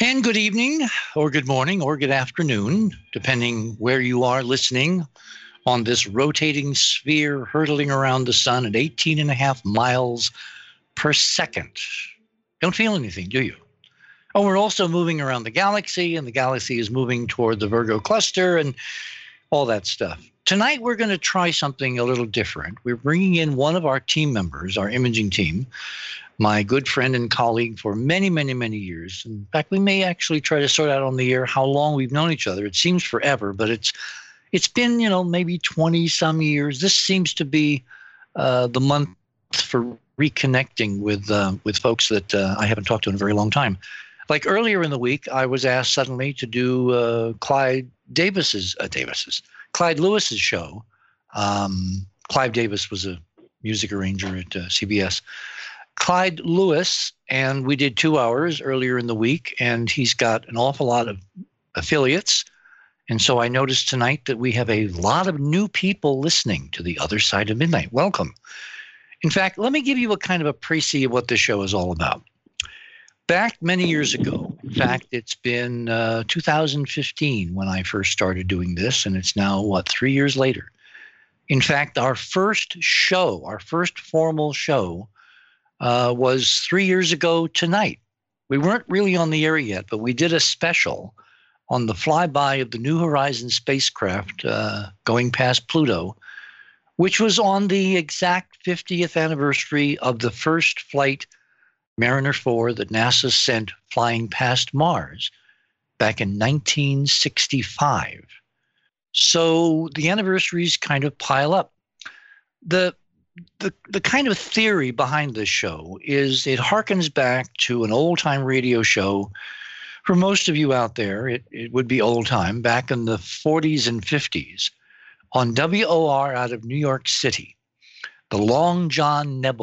And good evening, or good morning, or good afternoon, depending where you are listening on this rotating sphere hurtling around the sun at 18 and a half miles per second. Don't feel anything, do you? Oh, we're also moving around the galaxy, and the galaxy is moving toward the Virgo cluster and all that stuff. Tonight, we're going to try something a little different. We're bringing in one of our team members, our imaging team, my good friend and colleague for many, many, many years. In fact, we may actually try to sort out on the air how long we've known each other. It seems forever, but it's been, maybe 20 some years. This seems to be the month for reconnecting with folks that I haven't talked to in a very long time. Like earlier in the week, I was asked suddenly to do Clyde Lewis's show. Clive Davis was a music arranger at CBS. Clyde Lewis, and we did 2 hours earlier in the week, and he's got an awful lot of affiliates. And so I noticed tonight that we have a lot of new people listening to The Other Side of Midnight. Welcome. In fact, let me give you a kind of a précis of what this show is all about. Back many years ago, in fact, it's been 2015 when I first started doing this, and it's now, 3 years later. In fact, our first formal show, was 3 years ago tonight. We weren't really on the air yet, but we did a special on the flyby of the New Horizons spacecraft going past Pluto, which was on the exact 50th anniversary of the first flight, Mariner 4, that NASA sent flying past Mars back in 1965. So the anniversaries kind of pile up. The kind of theory behind this show is it harkens back to an old-time radio show. For most of you out there, it would be old-time, back in the 40s and 50s, on WOR out of New York City, the Long John Nebula